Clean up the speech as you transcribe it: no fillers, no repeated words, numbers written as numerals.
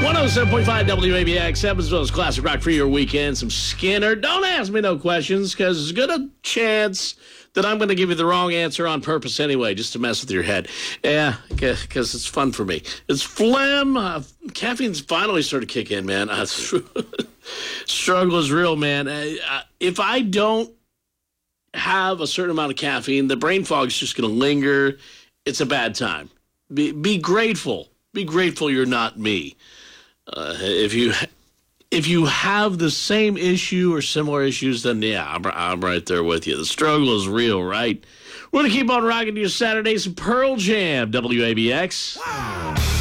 107.5 WABX, Evansville's classic rock for your weekend. Some Skinner. Don't ask me no questions, because there's a good chance that I'm going to give you the wrong answer on purpose anyway, just to mess with your head. Yeah, because it's fun for me. It's phlegm. Caffeine's finally started to kick in, man. Struggle is real, man. If I don't have a certain amount of caffeine, the brain fog's just going to linger. It's a bad time. Be grateful. Be grateful you're not me. If you have the same issue or similar issues, then yeah, I'm right there with you. The struggle is real, right? We're going to keep on rocking to your Saturdays. Pearl Jam, WABX.